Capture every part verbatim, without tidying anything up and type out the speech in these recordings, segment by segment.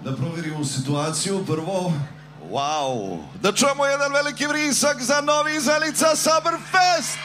Da provjerimo situaciju prvo. Wow! Da čujemo jedan veliki vrisak za Novi Zenica Summerfest!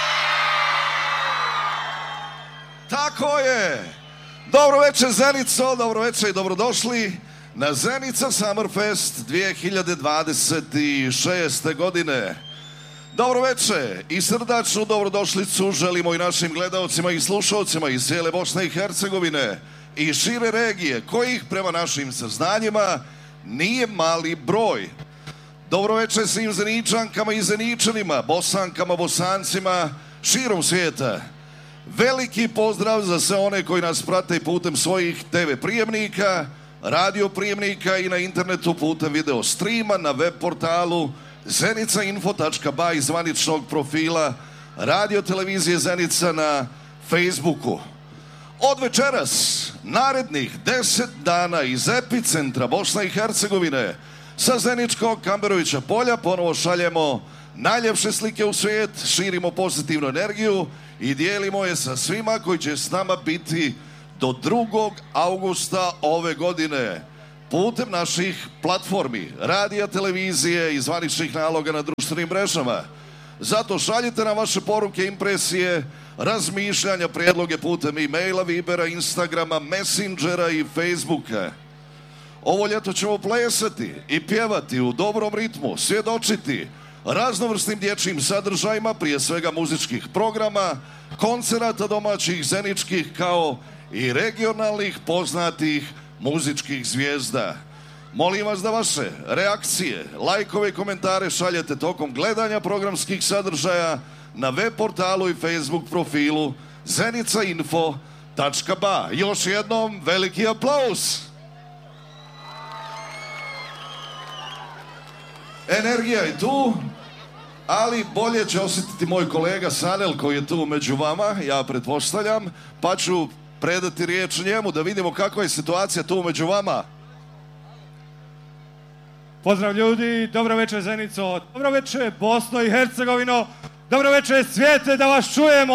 Tako je! Dobro večer Zenico, dobro večer i dobrodošli na Zenica Summerfest dvije hiljade dvadeset šeste. godine. Dobro večer i srdačnu dobrodošlicu želimo i našim gledalcima i slušalcima iz cijele Bosne i Hercegovine i šire regije, kojih prema našim saznanjima nije mali broj. Dobro večer svim Zeničankama i Zeničanima, Bosankama, Bosancima širom svijeta. Veliki pozdrav za sve one koji nas prate putem svojih te ve prijemnika, radio prijemnika i na internetu putem video streama na web portalu zenica info tačka ba i zvaničnog profila radio televizije Zenica na Facebooku. Od večeras, narednih deset dana iz epicentra Bosne i Hercegovine sa Zeničkog Kamberovića polja ponovo šaljemo najljepše slike u svijet, širimo pozitivnu energiju i dijelimo je sa svima koji će s nama biti do drugog augusta ove godine putem naših platformi, radija, televizije i zvaničnih naloga na društvenim mrežama. Zato šaljite nam vaše poruke, impresije, razmišljanja, prijedloge putem e-maila, Vibera, Instagrama, Messengera i Facebooka. Ovo ljeto ćemo plesati i pjevati u dobrom ritmu, svjedočiti raznovrsnim dječjim sadržajima, prije svega muzičkih programa, koncerata domaćih, zeničkih kao i regionalnih poznatih muzičkih zvijezda. Molim vas da vaše reakcije, lajkove i komentare šaljete tokom gledanja programskih sadržaja na web portalu i Facebook profilu zenica info tačka ba. Još jednom veliki aplauz! Energija je tu, ali bolje će osjetiti moj kolega Sanel koji je tu među vama, ja pretpostavljam, pa ću predati riječ njemu da vidimo kakva je situacija tu među vama. Pozdrav ljudi, dobro večer Zenico, dobro večer Bosno i Hercegovino, dobro večer svijete, da vas čujemo.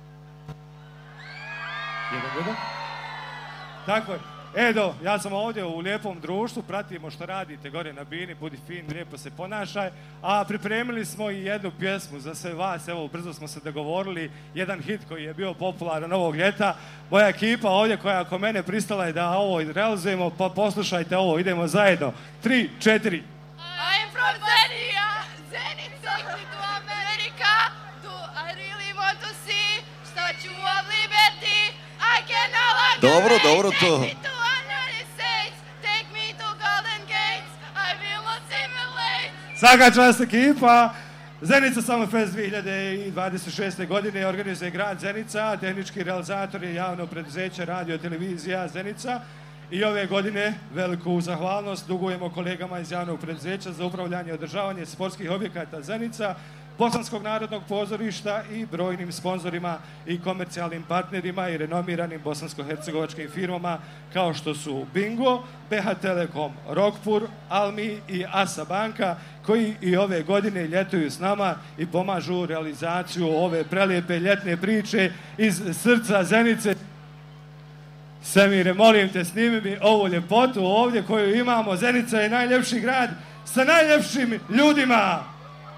Jedan, jedan. Tako je. Edo, ja sam ovdje u lijepom društvu, pratimo što radite gore na bini, budi fin, lijepo se ponašaj, a pripremili smo i jednu pjesmu za sve vas, evo brzo smo se dogovorili, jedan hit koji je bio popularan ovog ljeta, moja ekipa ovdje koja oko mene pristala je da ovo realizujemo, pa poslušajte ovo, idemo zajedno, tri, četiri. I'm from Zenia, Zenica, to America, do I really want to see, što ću oblibeti, I can no longer Dobro, wait, dobro to. take me to United States, take me to Golden Gates, I will not simulate. Svaka čast ekipa, Zenica Summerfest dvije hiljade dvadeset šeste. godine organizuje grad Zenica, tehnički realizator je javno preduzeće radio televizija Zenica i ove godine veliku zahvalnost dugujemo kolegama iz javnog preduzeća za upravljanje i održavanje sportskih objekata Zenica, Bosanskog narodnog pozorišta i brojnim sponzorima i komercijalnim partnerima i renomiranim bosansko-hercegovačkim firmama kao što su Bingo, be ha Telekom, Rockpur, Almi i Asa Banka koji i ove godine ljetuju s nama i pomažu realizaciju ove prelijepe ljetne priče iz srca Zenice. Semire, molim te, snimi mi ovu ljepotu ovdje koju imamo. Zenica je najljepši grad sa najljepšim ljudima.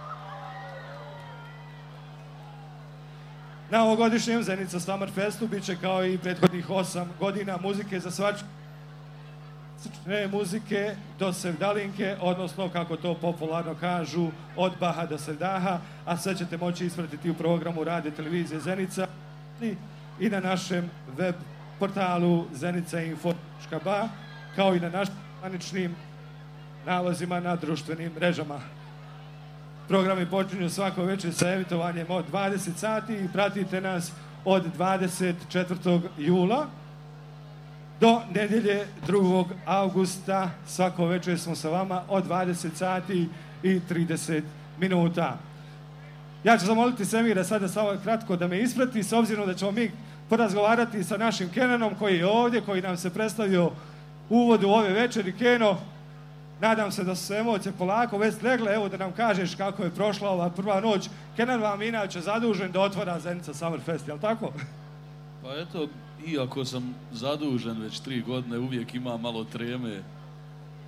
Na ovogodišnjem Zenica Summerfestu bit će kao i prethodnih osam godina muzike za svačke muzike do sevdalinke, odnosno kako to popularno kažu od Baha do Sevdaha, a sve ćete moći ispratiti u programu radio televizije Zenica i na našem web portalu zenica info tačka ba kao i na našim zvaničnim nalazima na društvenim mrežama. Programi počinju svako večer sa emitovanjem od dvadeset sati i pratite nas od dvadeset četvrtog jula do nedjelje drugog augusta. Svako večer smo sa vama od dvadeset sati i trideset minuta. Ja ću zamoliti Semira sada samo kratko da me isprati, s obzirom da ćemo mi porazgovarati sa našim Kenanom koji je ovdje, koji nam se predstavio uvodu ove večeri. Keno, nadam se da su se emocije polako već legle, evo da nam kažeš kako je prošla ova prva noć. Kenan vam inače zadužen da otvara Zenica Summerfest, jel tako? Pa eto, iako sam zadužen već tri godine, uvijek ima malo treme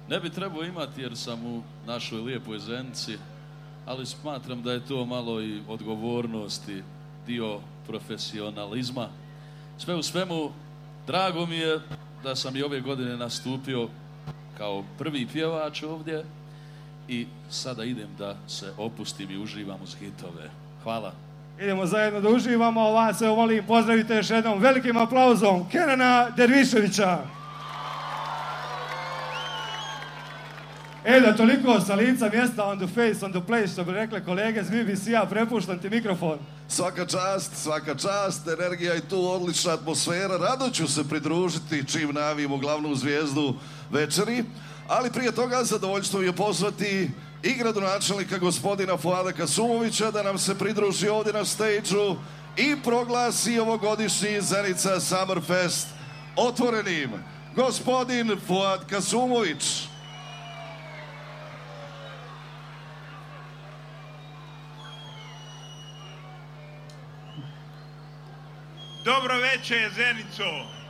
Ne bi trebao imati jer sam u našoj lijepoj Zenici, ali smatram da je to malo i odgovornosti, dio profesionalizma. Sve u svemu, drago mi je da sam i ove godine nastupio kao prvi pjevač ovdje i sada idem da se opustim i uživam uz hitove. Hvala. Idemo zajedno da uživamo, a vas evo molim pozdravite još jednom velikim aplauzom Kenana Derviševića. E da toliko sa lica mjesta on the face, on the place, što bi rekli kolege z B B C-a, prepuštam ti mikrofon. Svaka čast, svaka čast, energija i tu odlična atmosfera. Rado ću se pridružiti čim najavimo glavnu zvijezdu večeri, ali prije toga zadovoljstvo je pozvati i gradonačelnika gospodina Fuada Kasumovića da nam se pridruži ovdje na stage-u i proglasi ovogodišnji Zenica Summerfest otvorenim. Gospodin Fuad Kasumović. Dobro večer, Zenico.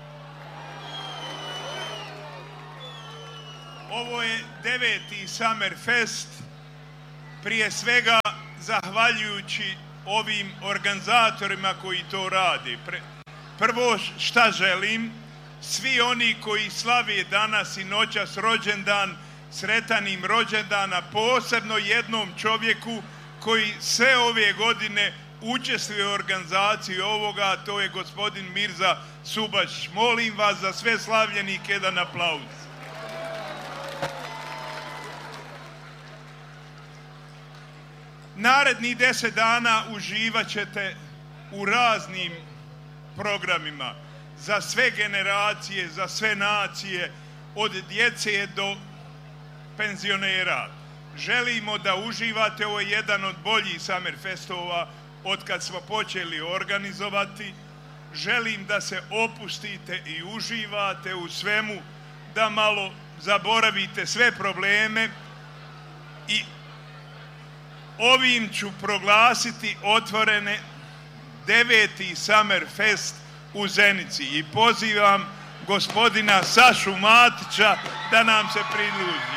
Ovo je deveti Summerfest, prije svega zahvaljujući ovim organizatorima koji to rade. Prvo šta želim, svi oni koji slave danas i noćas rođendan, sretan im rođendan, a posebno jednom čovjeku koji sve ove godine učestvuje u organizaciji ovoga, to je gospodin Mirza Subašić. Molim vas za sve slavljenike jedan aplauz. Narednih deset dana uživat ćete u raznim programima za sve generacije, za sve nacije, od djece do penzionera. Želimo da uživate, ovo je jedan od boljih Summerfestova od kad smo počeli organizovati. Želim da se opustite i uživate u svemu, da malo zaboravite sve probleme i ovim ću proglasiti otvorene deveti Summerfest u Zenici i pozivam gospodina Sašu Matića da nam se pridruži.